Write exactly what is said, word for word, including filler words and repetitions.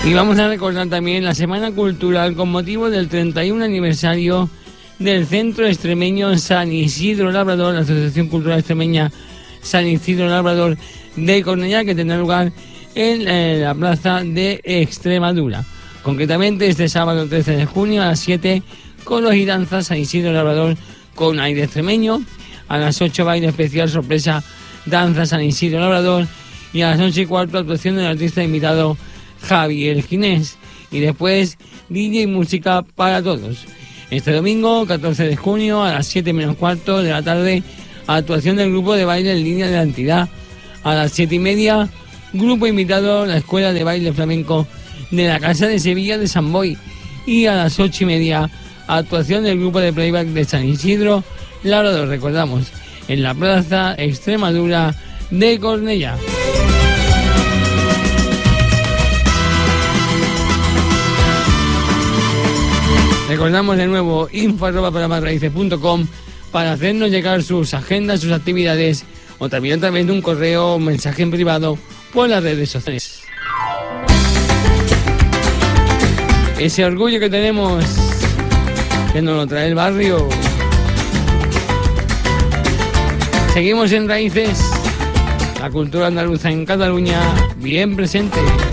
Y vamos a recordar también la Semana Cultural con motivo del treinta y un aniversario del Centro Extremeño San Isidro Labrador, la Asociación Cultural Extremeña San Isidro Labrador de Cornellá, que tendrá lugar en eh, la Plaza de Extremadura. Concretamente este sábado trece de junio a las siete, coros y danzas San Isidro Labrador con aire extremeño. A las ocho, baile especial sorpresa danza San Isidro Labrador. Y a las once y cuarto, actuación del artista invitado Javier Ginés. Y después D J y música para todos. Este domingo, catorce de junio, a las siete menos cuarto de la tarde, actuación del grupo de baile en línea de la entidad. A las siete y media, grupo invitado, la Escuela de Baile Flamenco de la Casa de Sevilla de San Boi. Y a las ocho y media, actuación del grupo de playback de San Isidro Labrador, recordamos, en la Plaza Extremadura de Cornellá. Recordamos de nuevo info arroba programas raíces punto com para hacernos llegar sus agendas, sus actividades, o también a través de un correo o mensaje en privado por las redes sociales. Ese orgullo que tenemos, que nos lo trae el barrio. Seguimos en Raíces, la cultura andaluza en Cataluña, bien presente.